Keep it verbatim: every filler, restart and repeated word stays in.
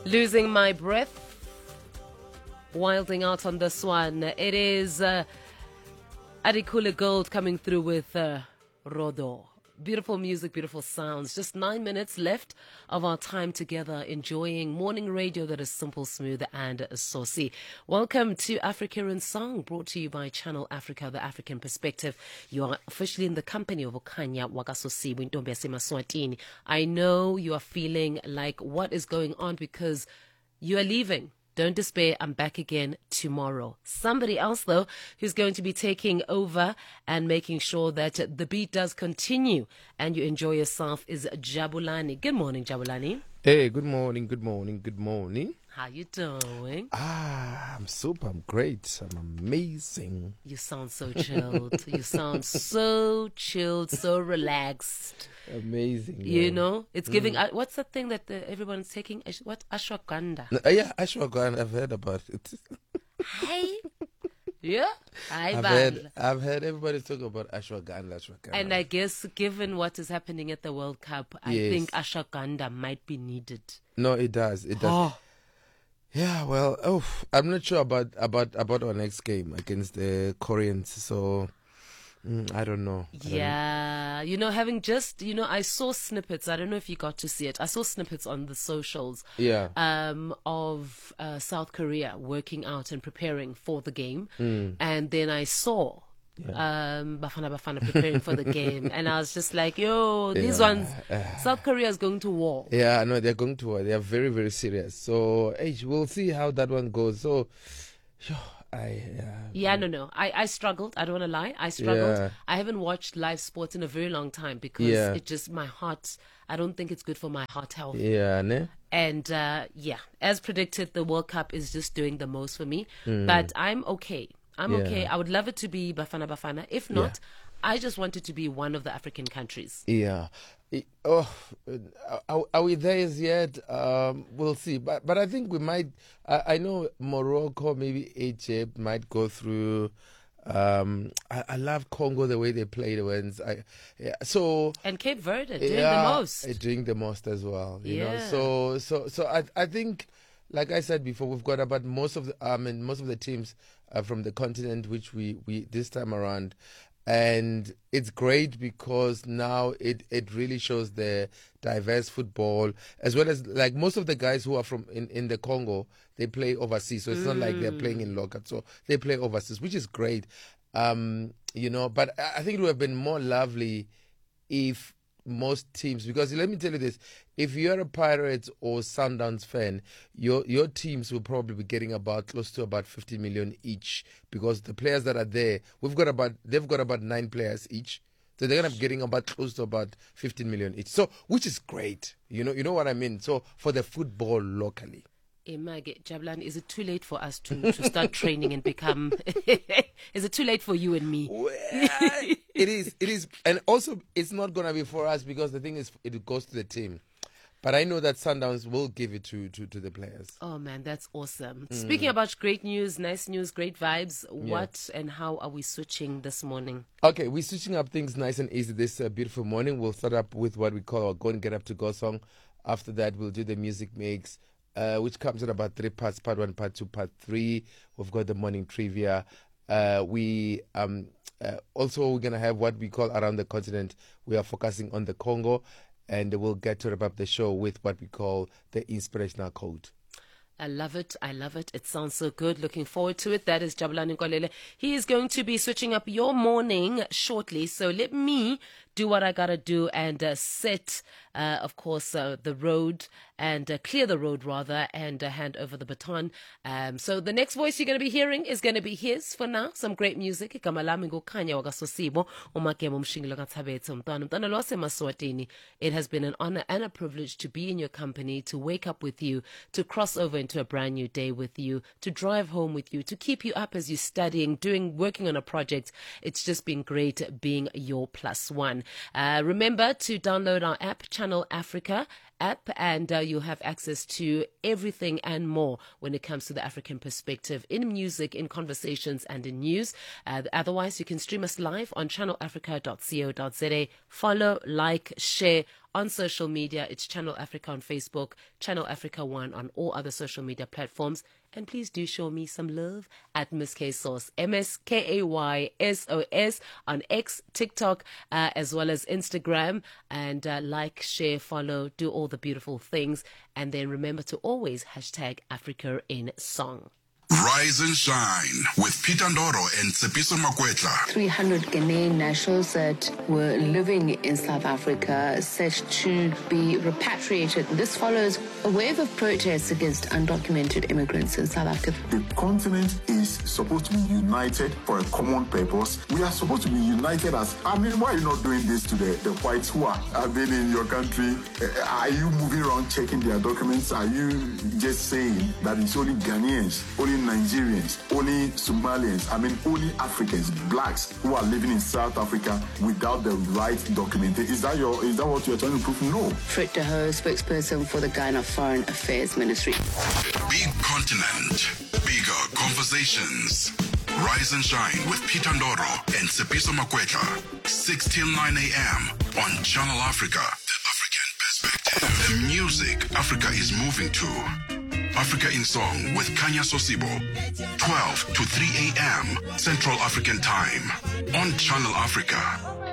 Losing my breath, wilding out on this one. It is uh, Adikule Gold coming through with uh, Rodo. Beautiful music, beautiful sounds. Just nine minutes left of our time together enjoying morning radio that is simple, smooth, and saucy. Welcome to Africa in Song, brought to you by Channel Africa, the African Perspective. You are officially in the company of Okanya Wagasosi Wintombe Maswatini. I know you are feeling like what is going on because you are leaving. Don't despair, I'm back again tomorrow. Somebody else, though, who's going to be taking over and making sure that the beat does continue and you enjoy yourself is Jabulani. Good morning, Jabulani. Hey, good morning, good morning, good morning. How you doing? Ah, I'm super, I'm great, I'm amazing. You sound so chilled. You sound so chilled, so relaxed. Amazing. You yeah. know, it's giving, Mm. uh, what's the thing that uh, everyone's taking? Ash- What? Ashwagandha. No, uh, yeah, ashwagandha, I've heard about it. Hey. Yeah. Hi, I've heard, I've heard everybody talk about ashwagandha, ashwagandha. And I guess given what is happening at the World Cup, I Yes. think ashwagandha might be needed. No, it does, it does. Oh. Yeah, well, oh, I'm not sure about, about, about our next game against the Koreans, so mm, I don't know. I don't know. Yeah. You know, having just, you know, I saw snippets. I don't know if you got to see it. I saw snippets on the socials Yeah. um, of uh, South Korea working out and preparing for the game. Mm. And then I saw Yeah. um, Bafana Bafana preparing for the game. And I was just like, yo, these Yeah. ones, South Korea is going to war. Yeah, no, they're going to war. They are very, very serious. So, hey, we'll see how that one goes. So, phew, I. Uh, Yeah, no, no. I, I struggled. I don't want to lie. I struggled. Yeah. I haven't watched live sports in a very long time because Yeah. it just, my heart, I don't think it's good for my heart health. Yeah, ne? And uh, yeah, as predicted, the World Cup is just doing the most for me. Mm. But I'm okay. I'm Yeah. okay. I would love it to be Bafana Bafana. If not, I just want it to be one of the African countries. Yeah. I- Oh, uh, are, are we there as yet? Um, we'll see. But but I think we might. I, I know Morocco, maybe Egypt might go through. Um, I, I love Congo the way they play the wins. I yeah. So And Cape Verde doing yeah, the most. uh, doing the most as well. You know. Yeah. So so so I I think. Like I said before, we've got about most of the I mean most of the teams uh, from the continent, which we, we this time around, and it's great because now it, it really shows the diverse football as well as like most of the guys who are from in, in the Congo, they play overseas, so it's not like they're playing in local, so they play overseas, which is great, um, you know. But I I think it would have been more lovely if most teams, because let me tell you this, if you're a Pirates or Sundowns fan, your your teams will probably be getting about close to about fifty million each, because the players that are there, we've got about they've got about nine players each, so they're gonna be getting about close to about fifteen million each, so which is great, you know, you know what I mean. So for the football locally. Image, Jablan, is it too late for us to, to start training and become? Is it too late for you and me? Well, it is, it is, and also it's not gonna be for us because the thing is, it goes to the team. But I know that Sundowns will give it to to, to the players. Oh man, that's awesome. Speaking about great news, nice news, great vibes, what and how are we switching this morning? Okay, we're switching up things nice and easy this uh, beautiful morning. We'll start up with what we call our Go and Get Up to Go song. After that, we'll do the music mix, uh, which comes in about three parts: part one, part two, part three. We've got the morning trivia. Uh, we um uh, also we're gonna have what we call around the continent. We are focusing on the Congo, and we'll get to wrap up the show with what we call the inspirational code. I love it. I love it. It sounds so good. Looking forward to it. That is Jabulani Nkolele. He is going to be switching up your morning shortly. So let me do what I got to do and uh, set, uh, of course, uh, the road and uh, clear the road, rather, and uh, hand over the baton. Um, so the next voice you're going to be hearing is going to be his for now. Some great music. Igama lami nguKhanya Wakasosibo, uMagema Mshingilo kaThabethe Mntwana Mntwana lo waseMaswatini. It has been an honor and a privilege to be in your company, to wake up with you, to cross over into a brand new day with you, to drive home with you, to keep you up as you're studying, doing, working on a project. It's just been great being your plus one. Uh, remember to download our app, Channel Africa app, and uh, you'll have access to everything and more when it comes to the African perspective in music, in conversations, and in news. Uh, otherwise, you can stream us live on channel africa dot co dot za. Follow, like, share on social media. It's Channel Africa on Facebook, Channel Africa One on all other social media platforms. And please do show me some love at Miss K Sauce, M S K A Y S O S on X, TikTok, uh, as well as Instagram. And uh, like, share, follow, do all the beautiful things. And then remember to always hashtag Africa in Song. Rise and Shine with Peter Ndoro and Tsepiso Makwetla. three hundred Ghanaian nationals that were living in South Africa set to be repatriated. This follows a wave of protests against undocumented immigrants in South Africa. The continent is supposed to be united for a common purpose. We are supposed to be united as, I mean, why are you not doing this to the, the whites who are, have been in your country? Are you moving around checking their documents? Are you just saying that it's only Ghanaians, only Nigerians, only Somalians, I mean only Africans, blacks who are living in South Africa without the right documentation? Is that your is that what you're trying to prove? No. Frit de Hoo, spokesperson for the Ghana Foreign Affairs Ministry. Big continent, bigger conversations. Rise and Shine with Peter Ndoro and Tsepiso Makwetla, six till nine a.m. on Channel Africa, the African perspective. The music Africa is moving to. Africa in Song with Kanya Sosibo, twelve to three a.m. Central African Time on Channel Africa.